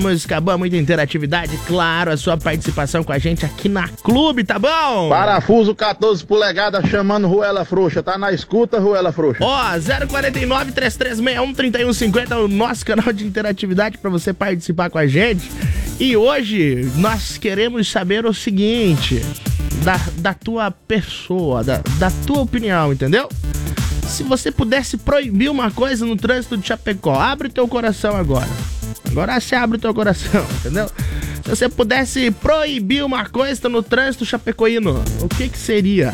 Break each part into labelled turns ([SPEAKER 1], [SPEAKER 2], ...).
[SPEAKER 1] Música boa, muita interatividade, claro, a sua participação com a gente aqui na Clube, tá bom?
[SPEAKER 2] Parafuso 14 polegadas chamando Ruela Frouxa, tá na escuta, Ruela Frouxa?
[SPEAKER 1] Ó, 049-3361-3150 é o nosso canal de interatividade pra você participar com a gente. E hoje nós queremos saber o seguinte, da tua pessoa, da tua opinião, entendeu? Se você pudesse proibir uma coisa no trânsito de Chapecó, abre teu coração agora. Agora você abre o teu coração, entendeu? Se você pudesse proibir uma coisa no trânsito chapecoíno, o que seria?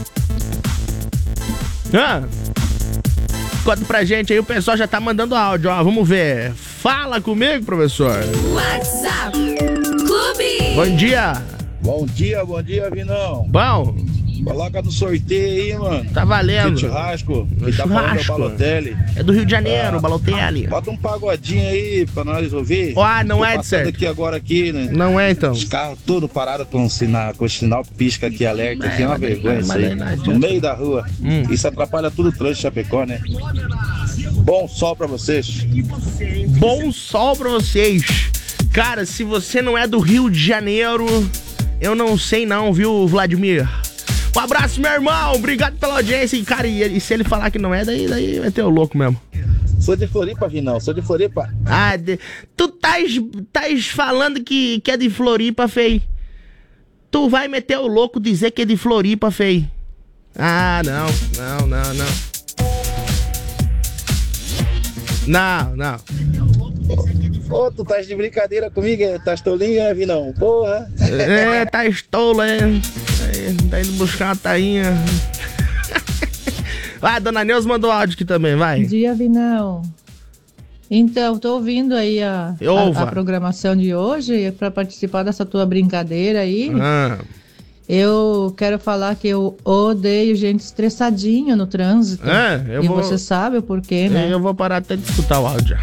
[SPEAKER 1] Conta pra gente aí, o pessoal já tá mandando áudio, ó, vamos ver. Fala comigo, professor.
[SPEAKER 3] WhatsApp Clube.
[SPEAKER 1] Bom dia.
[SPEAKER 4] Bom dia, Vinão.
[SPEAKER 1] Bom.
[SPEAKER 4] Coloca no sorteio aí, mano.
[SPEAKER 1] Tá valendo.
[SPEAKER 4] Churrasco. Quem tá falando é o Balotelli.
[SPEAKER 1] É do Rio de Janeiro, Balotelli.
[SPEAKER 4] Bota um pagodinho aí pra nós ouvir.
[SPEAKER 1] Não é de certo.
[SPEAKER 4] Aqui agora aqui, né?
[SPEAKER 1] Não é, então.
[SPEAKER 4] Os carros todos parados com o sinal pisca aqui, alerta. Aqui é uma vergonha isso aí. No meio da rua. Isso atrapalha tudo o trânsito de Chapecó, né? Bom sol pra vocês.
[SPEAKER 1] Bom sol pra vocês. Cara, se você não é do Rio de Janeiro, eu não sei não, viu, Vladimir? Um abraço, meu irmão. Obrigado pela audiência. E, cara, e se ele falar que não é, daí vai ter o louco mesmo.
[SPEAKER 4] Sou de Floripa, Vinão. Sou de Floripa.
[SPEAKER 1] Tu tás falando que é de Floripa, fei. Tu vai meter o louco dizer que é de Floripa, fei. Não. Não.
[SPEAKER 4] Ô, tu tá de brincadeira comigo? Tá tolinho, né, Vinão? Porra.
[SPEAKER 1] Tá estolo, tá indo buscar uma tainha. Vai, dona Neuza mandou áudio aqui também, vai.
[SPEAKER 5] Bom dia, Vinão. Então, tô ouvindo aí a programação de hoje para participar dessa tua brincadeira aí. Eu quero falar que eu odeio gente estressadinho no trânsito. Você sabe o porquê, né?
[SPEAKER 1] Eu vou parar até de escutar o áudio.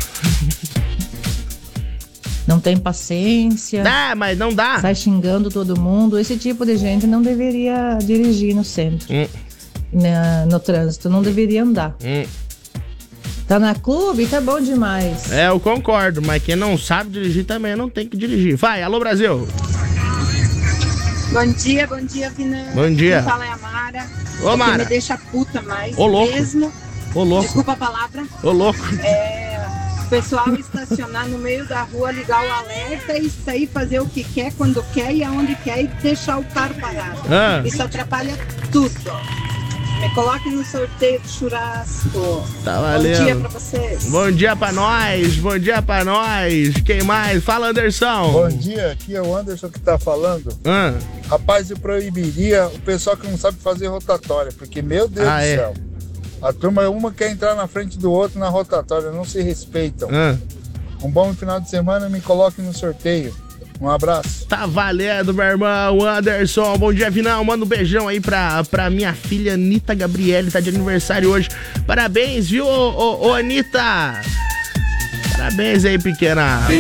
[SPEAKER 5] Não tem paciência.
[SPEAKER 1] Mas não dá.
[SPEAKER 5] Sai xingando todo mundo. Esse tipo de gente não deveria dirigir no centro. No trânsito. Não deveria andar. Tá na Clube? Tá bom demais.
[SPEAKER 1] Eu concordo. Mas quem não sabe dirigir também não tem que dirigir. Vai, alô, Brasil.
[SPEAKER 6] Bom dia, Vinão.
[SPEAKER 1] Bom dia.
[SPEAKER 6] Quem fala é a Mara.
[SPEAKER 1] Ô, Mara.
[SPEAKER 6] Me deixa puta mais.
[SPEAKER 1] Ô, louco.
[SPEAKER 6] Mesmo.
[SPEAKER 1] Ô, louco.
[SPEAKER 6] Desculpa a palavra.
[SPEAKER 1] Ô, louco.
[SPEAKER 6] O pessoal estacionar no meio da rua, ligar o alerta e sair fazer o que quer, quando quer e aonde quer e deixar o carro parado. Isso atrapalha tudo. Me coloque no sorteio do churrasco.
[SPEAKER 1] Tá valendo.
[SPEAKER 6] Bom dia pra vocês.
[SPEAKER 1] Bom dia pra nós. Quem mais? Fala, Anderson.
[SPEAKER 7] Bom dia, aqui é o Anderson que tá falando. Rapaz, eu proibiria o pessoal que não sabe fazer rotatória, porque, meu Deus do céu. A turma, uma quer entrar na frente do outro na rotatória, não se respeitam. Um bom final de semana, me coloque no sorteio. Um abraço.
[SPEAKER 1] Tá valendo, meu irmão Anderson. Bom dia, Vinão. Manda um beijão aí pra minha filha Anitta Gabriele, tá de aniversário hoje. Parabéns, viu, ô Anitta? Parabéns aí, pequena.